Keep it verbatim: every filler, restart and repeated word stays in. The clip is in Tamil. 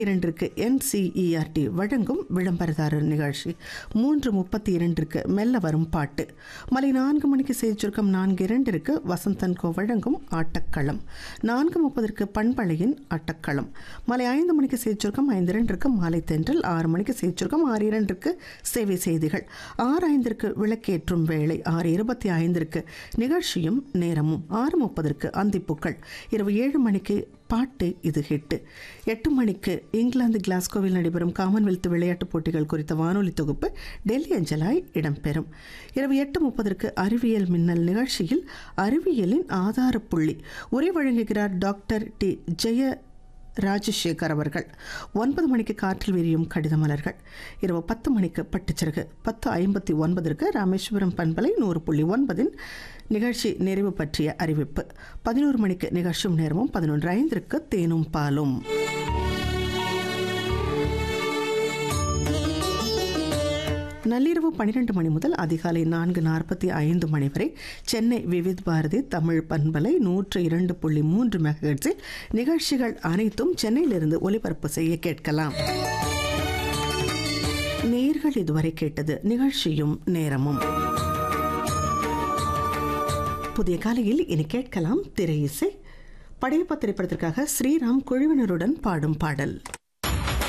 இரண்டிற்கு என்சிஇஆர்டி வழங்கும் விளம்பரதாரர் நிகழ்ச்சி. மூன்று முப்பத்தி இரண்டிற்கு மெல்ல வரும் பாட்டு. மாலை நான்கு மணிக்கு செய்திச்சுருக்கம். நான்கு இரண்டிற்கு வசந்தன்கோ வழங்கும் ஆட்டக்களம். நான்கு முப்பதற்கு பண்பலையின் ஆட்டக்களம். மாலை ஐந்து மணிக்கு செய்திச்சுருக்கம். ஐந்து இரண்டிற்கு மாலை தென்றல். ஆறு மணிக்கு செய்திச்சுருக்கம். ஆறு இரண்டிற்கு சேவை செய்திகள். ஆறு ஐந்திற்கு விளக்கேற்றும் வேளை. ஆறு இருபத்தி ஐந்திற்கு நிகழ்ச்சியும் நேரமும். ஆறு முப்பதற்கு அந்திப்புக்கள். இரவு ஏழு மணிக்கு பாட்டு இது ஹிட்டு. எட்டு மணிக்கு இங்கிலாந்து கிளாஸ்கோவில் நடைபெறும் காமன்வெல்த் விளையாட்டுப் போட்டிகள் குறித்த வானொலி தொகுப்பு டெல்லி அஞ்சலாய் இடம்பெறும். இரவு எட்டு முப்பதற்கு அறிவியல் மின்னல் நிகழ்ச்சியில் அறிவியலின் ஆதாரப்புள்ளி உரை வழங்குகிறார் டாக்டர் டி ஜெய ராஜசேகர் அவர்கள். ஒன்பது மணிக்கு காற்றில் விரியும் கடித மலர்கள். இரவு பத்து மணிக்கு பட்டுச்சிறகு. பத்து ஐம்பத்தி ஒன்பதற்கு ராமேஸ்வரம் பண்பலை நூறு புள்ளி ஒன்பதின் நிகழ்ச்சி நிறைவு பற்றிய அறிவிப்பு. பதினோரு மணிக்கு நிகழ்ச்சியும் நேரமும். பதினொன்று ஐந்திற்கு தேனும் பாலும். நள்ளிரவு பன்னிரண்டு மணி முதல் அதிகாலை நான்கு நாற்பத்தி ஐந்து மணி வரை சென்னை விவித் பாரதி தமிழ் பண்பலை நூற்று இரண்டு புள்ளி மூன்று மெகாஹெர்ட்ஸில் நிகழ்ச்சிகள் அனைத்தும் சென்னையிலிருந்து ஒலிபரப்பு செய்ய கேட்கலாம். நேயர்கள் இதுவரை கேட்டது நிகழ்ச்சியும் நேரமும். புதிய காலையில் இனி கேட்கலாம் திரை இசை. படையப்பா திரைப்படத்திற்காக ஸ்ரீராம் குழுவினருடன் பாடும் பாடல்.